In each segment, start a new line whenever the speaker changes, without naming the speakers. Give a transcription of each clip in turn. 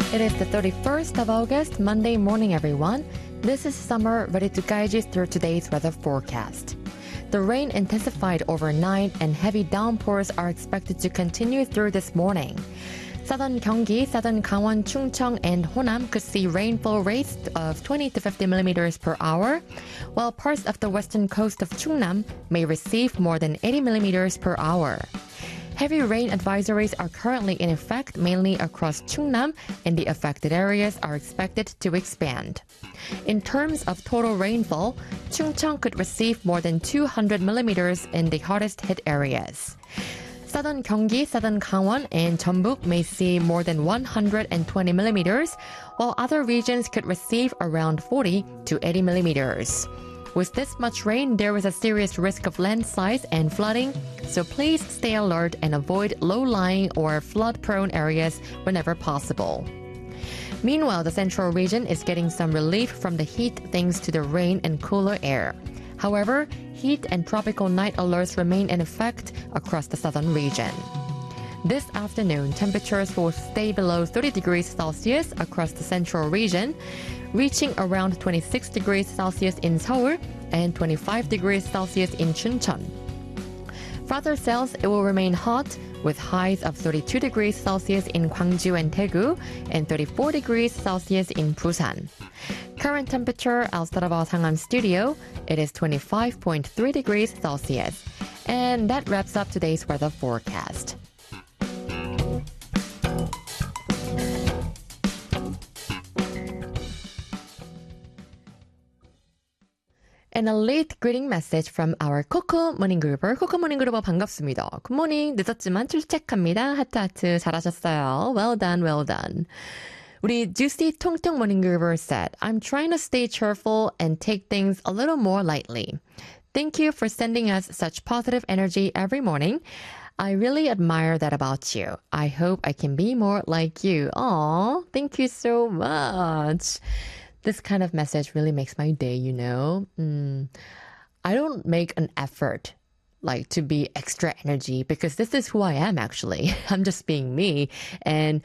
It is the 31st of August, Monday morning, everyone. This is Summer, ready to guide you through today's weather forecast. The rain intensified overnight and heavy downpours are expected to continue through this morning. Southern Gyeonggi, southern Gangwon, Chungcheong, and Honam could see rainfall rates of 20 to 50 millimeters per hour, while parts of the western coast of Chungnam may receive more than 80 millimeters per hour. Heavy rain advisories are currently in effect mainly across Chungnam, and the affected areas are expected to expand. In terms of total rainfall, Chungcheong could receive more than 200 millimeters in the hardest hit areas. Southern Gyeonggi, southern Gangwon, and Jeonbuk may see more than 120 millimeters, while other regions could receive around 40 to 80 millimeters. With this much rain, there is a serious risk of landslides and flooding, so please stay alert and avoid low-lying or flood-prone areas whenever possible. Meanwhile, the central region is getting some relief from the heat thanks to the rain and cooler air. However, heat and tropical night alerts remain in effect across the southern region. This afternoon, temperatures will stay below 30 degrees Celsius across the central region, reaching around 26 degrees Celsius in Seoul and 25 degrees Celsius in Chuncheon. Further south, it will remain hot with highs of 32 degrees Celsius in Gwangju and Daegu and 34 degrees Celsius in Busan. Current temperature outside of our Sangam studio, it is 25.3 degrees Celsius. And that wraps up today's weather forecast. And a late greeting message from our Coco Morning Groover. Coco Morning Groover 반갑습니다. Good morning. 늦었지만 출첵합니다. 하트 잘하셨어요. Well done, well done. 우리 Juicy 통통 Morning Groover said, I'm trying to stay cheerful and take things a little more lightly. Thank you for sending us such positive energy every morning. I really admire that about you. I hope I can be more like you. Aw, thank you so much. This kind of message really makes my day, you know. I don't make an effort to be extra energy because this is who I am actually. I'm just being me. And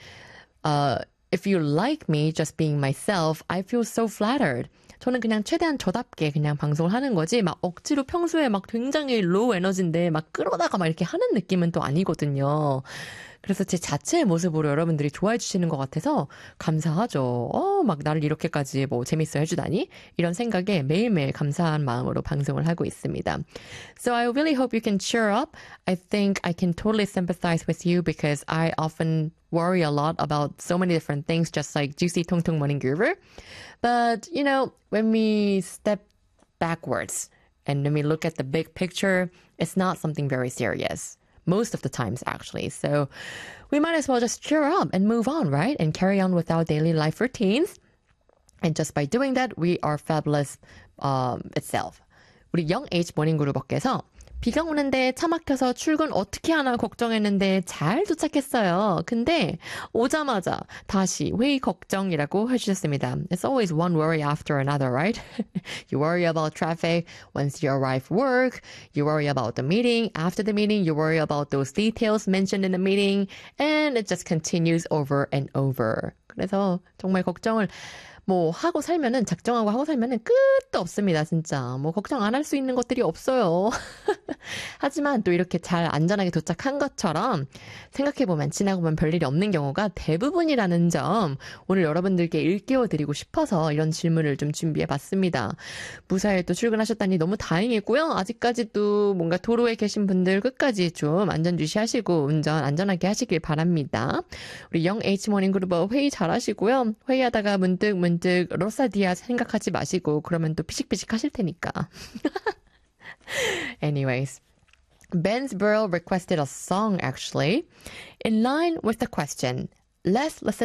if you like me just being myself, I feel so flattered. 저는 그냥 최대한 저답게 그냥 방송을 하는 거지 막 억지로 평소에 막 굉장히 로우 에너지인데 막 끌어다가 막 이렇게 하는 느낌은 또 아니거든요. 그래서 제 자체의 모습으로 여러분들이 좋아해 주시는 것 같아서 감사하죠. 막 나를 이렇게까지 재밌어 해주다니? 이런 생각에 매일매일 감사한 마음으로 방송을 하고 있습니다. So I really hope you can cheer up. I think I can totally sympathize with you because I often worry a lot about so many different things, just like Juicy 통통 Morning Groover. But, you know, when we step backwards and when we look at the big picture, it's not something very serious. Most of the times, actually. So we might as well just cheer up and move on, right? And carry on with our daily life routines. And just by doing that, we are fabulous itself. 우리 Young H Morning Groover께서 비가 오는데 차 막혀서 출근 어떻게 하나 걱정했는데 잘 도착했어요. 근데 오자마자 다시 회의 걱정이라고 해주셨습니다. It's always one worry after another, right? You worry about traffic once you arrive work. You worry about the meeting. After the meeting, you worry about those details mentioned in the meeting. And it just continues over and over. 그래서 정말 걱정을 하고 살면은, 작정하고 하고 살면은 끝도 없습니다, 진짜. 걱정 안 할 수 있는 것들이 없어요. 하지만 또 이렇게 잘 안전하게 도착한 것처럼 생각해보면 지나고 보면 별일이 없는 경우가 대부분이라는 점 오늘 여러분들께 일깨워드리고 싶어서 이런 질문을 좀 준비해봤습니다. 무사히 또 출근하셨다니 너무 다행이고요. 아직까지도 뭔가 도로에 계신 분들 끝까지 좀 안전주시하시고 운전 안전하게 하시길 바랍니다. 우리 영 H 모닝 그룹 회의 잘하시고요. 회의하다가 문득 로사디아 생각하지 마시고 그러면 또 피식피식 하실 테니까. Anyways, Ben's Burl requested a song actually in line with the question. Let's listen